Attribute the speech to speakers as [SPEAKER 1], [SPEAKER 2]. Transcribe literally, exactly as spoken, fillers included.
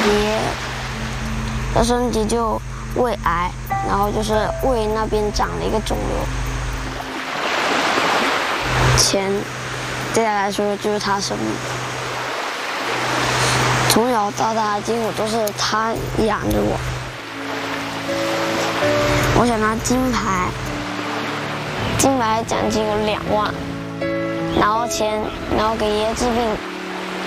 [SPEAKER 1] 爷的身体就胃癌，然后就是胃那边长了一个肿瘤。钱对他来说就是他生命。从小到大，几乎都是他养着我。我想拿金牌，金牌奖金有两万，然后钱，然后给爷爷治病